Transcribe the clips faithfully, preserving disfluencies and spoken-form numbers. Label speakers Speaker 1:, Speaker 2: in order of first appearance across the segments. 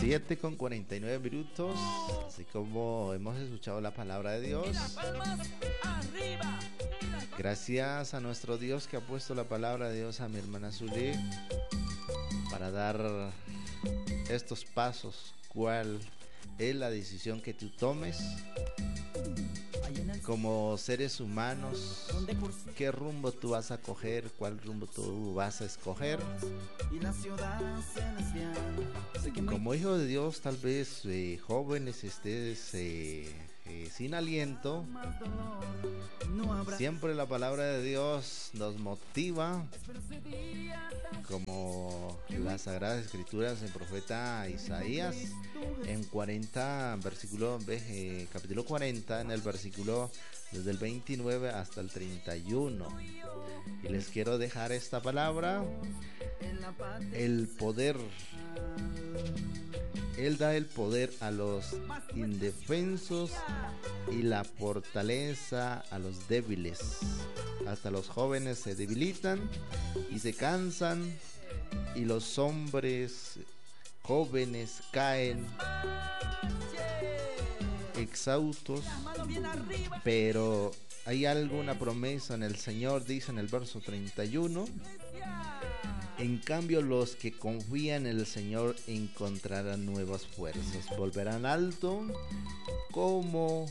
Speaker 1: siete con cuarenta y nueve minutos, así como hemos escuchado la palabra de Dios. Gracias a nuestro Dios que ha puesto la palabra de Dios a mi hermana Zulí para dar estos pasos. ¿Cuál es la decisión que tú tomes como seres humanos? ¿Qué rumbo tú vas a coger? ¿Cuál rumbo tú vas a escoger? Como hijo de Dios, tal vez eh, jóvenes estés eh, eh, sin aliento. Siempre la palabra de Dios nos motiva, como las Sagradas Escrituras en profeta Isaías en cuarenta, versículo, eh, capítulo cuarenta, en el versículo desde el veintinueve hasta el treinta y uno. Y les quiero dejar esta palabra: el poder. Él da el poder a los indefensos y la fortaleza a los débiles. Hasta los jóvenes se debilitan y se cansan, y los hombres jóvenes caen exhaustos, pero hay alguna promesa en el Señor. Dice en el verso treinta y uno: en cambio, los que confían en el Señor encontrarán nuevas fuerzas, volverán alto como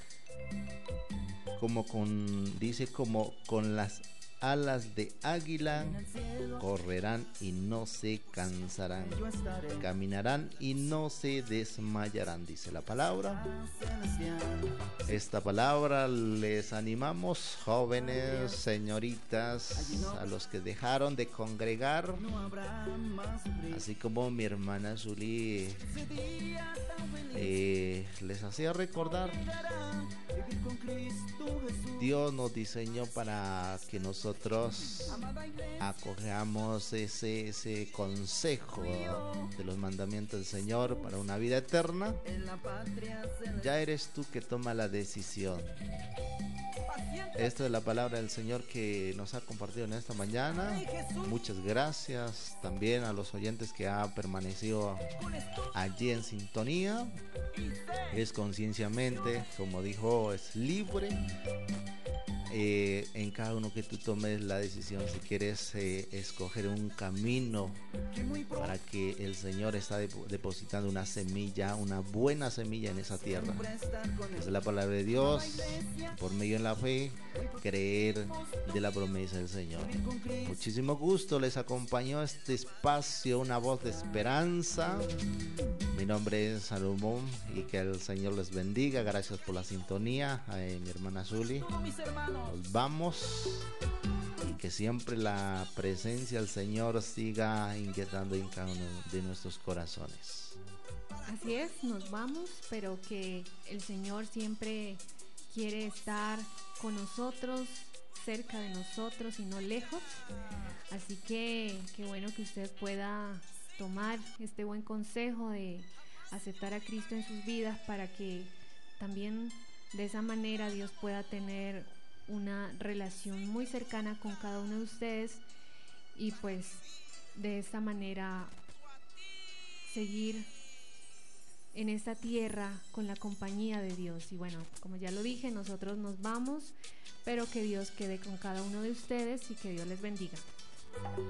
Speaker 1: como con dice como con las alas de águila, correrán y no se cansarán, caminarán y no se desmayarán, dice la palabra. Esta palabra les animamos, jóvenes, señoritas, a los que dejaron de congregar, así como mi hermana Zulí eh, les hacía recordar. Dios nos diseñó para que nosotros acojamos ese, ese consejo de los mandamientos del Señor para una vida eterna. Ya eres tú que toma la decisión. Esta es la palabra del Señor que nos ha compartido en esta mañana. Muchas gracias también a los oyentes que han permanecido allí en sintonía. Es concienciamente, como dijo, es libre. Eh, en cada uno que tú tomes la decisión, si quieres eh, escoger un camino para que el Señor está de, depositando una semilla, una buena semilla en esa tierra. Esa es la palabra de Dios. Por medio de la fe, creer de la promesa del Señor. Muchísimo gusto, les acompañó este espacio, una voz de esperanza. Mi nombre es Salomón y que el Señor les bendiga. Gracias por la sintonía, eh, mi hermana Zulí. Nos vamos, y que siempre la presencia del Señor siga inquietando en cada uno de nuestros corazones.
Speaker 2: Así es, nos vamos, pero que el Señor siempre quiere estar con nosotros, cerca de nosotros y no lejos. Así que qué bueno que usted pueda tomar este buen consejo de aceptar a Cristo en sus vidas, para que también de esa manera Dios pueda tener una relación muy cercana con cada uno de ustedes, y pues de esta manera seguir en esta tierra con la compañía de Dios. Y bueno, como ya lo dije, nosotros nos vamos, pero que Dios quede con cada uno de ustedes y que Dios les bendiga.